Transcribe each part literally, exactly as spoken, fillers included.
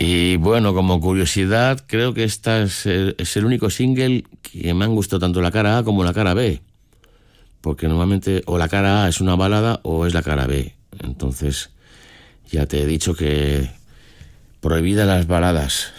Y bueno, como curiosidad, creo que esta es el, es el único single que me han gustado tanto la cara A como la cara B. Porque normalmente o la cara A es una balada o es la cara B. Entonces, ya te he dicho que prohibidas las baladas.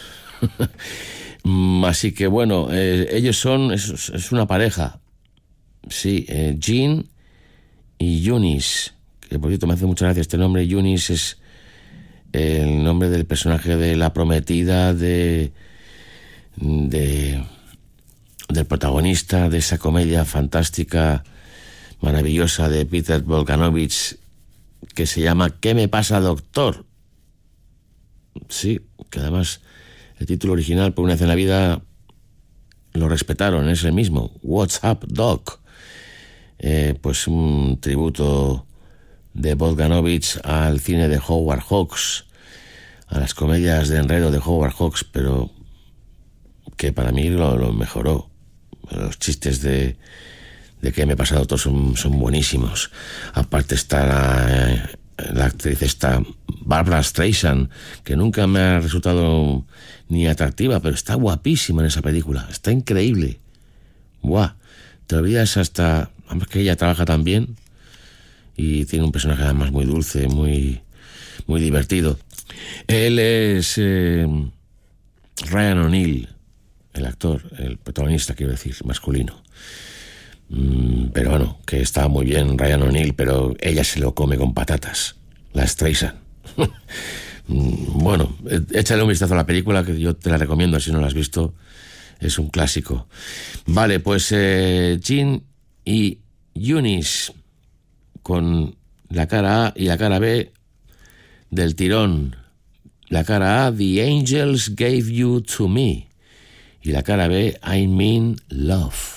Así que bueno, eh, ellos son, es, es una pareja. Sí, eh, Jean y Eunice. Que por cierto me hace mucha gracia este nombre. Eunice es el nombre del personaje de la prometida de, de del protagonista de esa comedia fantástica, maravillosa de Peter Bogdanovich, que se llama ¿Qué me pasa, doctor? Sí, que además el título original, por una vez en la vida, lo respetaron, es el mismo, What's Up, Doc? Eh, pues un tributo de Bogdanovich al cine de Howard Hawks, a las comedias de enredo de Howard Hawks, pero que para mí lo, lo mejoró. Los chistes de, de ¿Qué me pasa, doctor? Son, son buenísimos. Aparte está la, la actriz esta Barbra Streisand, que nunca me ha resultado ni atractiva, pero está guapísima en esa película, está increíble. Buah, te olvidas hasta, además que ella trabaja tan bien y tiene un personaje además muy dulce, muy, muy divertido. Él es eh, Ryan O'Neal, el actor, el protagonista, quiero decir, masculino. Mm, pero bueno, que está muy bien Ryan O'Neal, pero ella se lo come con patatas, la Streisand. Bueno, échale un vistazo a la película, que yo te la recomiendo si no la has visto, es un clásico. Vale, pues eh, Jean y Eunice con la cara A y la cara B del tirón. La cara A, The Angels Gave You to Me, y la cara B, I Mean Love.